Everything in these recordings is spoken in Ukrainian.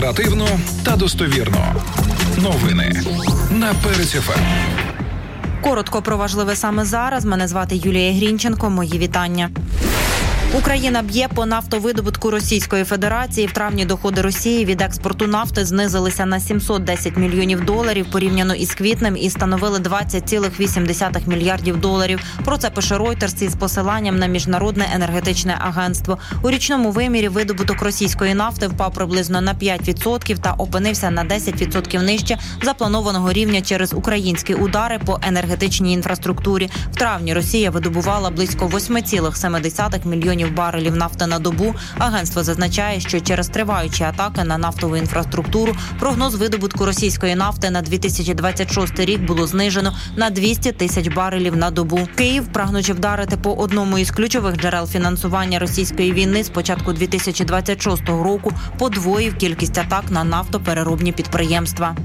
Оперативно та достовірно. Новини на Перець ФМ. Коротко про важливе саме зараз. Мене звати Юлія Грінченко. Мої вітання. Україна б'є по нафтовидобутку Російської Федерації. В травні доходи Росії від експорту нафти знизилися на $710 мільйонів порівняно із квітнем і становили $20,8 мільярдів. Про це пише Reuters із посиланням на Міжнародне енергетичне агентство. У річному вимірі видобуток російської нафти впав приблизно на 5% та опинився на 10% нижче запланованого рівня через українські удари по енергетичній інфраструктурі. В травні Росія видобувала близько 8,7 мільйонів барелів нафти на добу. Агентство зазначає, що через триваючі атаки на нафтову інфраструктуру прогноз видобутку російської нафти на 2026 рік було знижено на 200 тисяч барелів на добу. Київ, прагнучи вдарити по одному із ключових джерел фінансування російської війни з початку 2026 року, подвоїв кількість атак на нафтопереробні підприємства.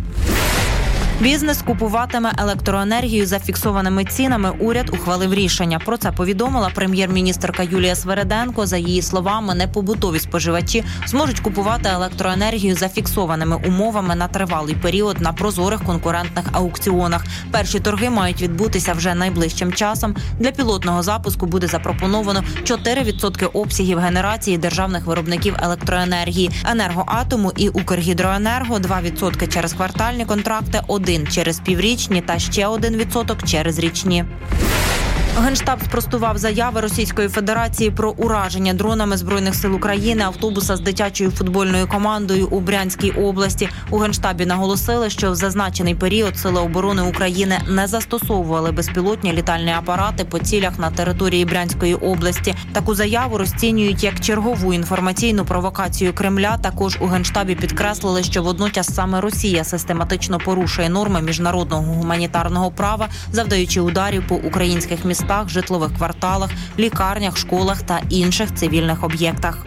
Бізнес купуватиме електроенергію за фіксованими цінами. Уряд ухвалив рішення. Про це повідомила прем'єр-міністерка Юлія Свериденко. За її словами, непобутові споживачі зможуть купувати електроенергію за фіксованими умовами на тривалий період на прозорих конкурентних аукціонах. Перші торги мають відбутися вже найближчим часом. Для пілотного запуску буде запропоновано 4% обсягів генерації державних виробників електроенергії – «Енергоатому» і «Укргідроенерго», 2% через квартальні контракти, 1% через піврічні та ще 1% через річні. Генштаб спростував заяви Російської Федерації про ураження дронами Збройних сил України автобуса з дитячою футбольною командою у Брянській області. У Генштабі наголосили, що в зазначений період Сили оборони України не застосовували безпілотні літальні апарати по цілях на території Брянської області. Таку заяву розцінюють як чергову інформаційну провокацію Кремля. Також у Генштабі підкреслили, що водночас саме Росія систематично порушує норми міжнародного гуманітарного права, завдаючи ударів по українських містах, житлових кварталах, лікарнях, школах та інших цивільних об'єктах.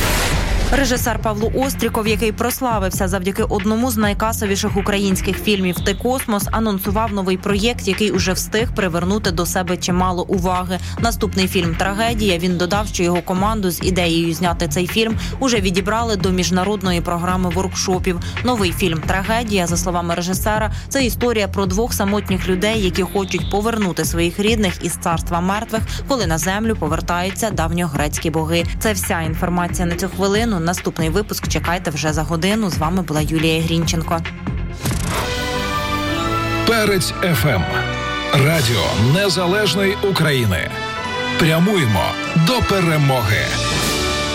Режисер Павло Остріков, який прославився завдяки одному з найкасовіших українських фільмів «Ти космос», анонсував новий проєкт, який уже встиг привернути до себе чимало уваги. Наступний фільм «Трагедія». Він додав, що його команду з ідеєю зняти цей фільм уже відібрали до міжнародної програми воркшопів. Новий фільм «Трагедія», за словами режисера, це історія про двох самотніх людей, які хочуть повернути своїх рідних із царства мертвих, коли на землю повертаються давньогрецькі боги. Це вся інформація на цю хвилину. Наступний випуск чекайте вже за годину. З вами була Юлія Грінченко. Перець ФМ. Радіо Незалежної України. Прямуємо до перемоги.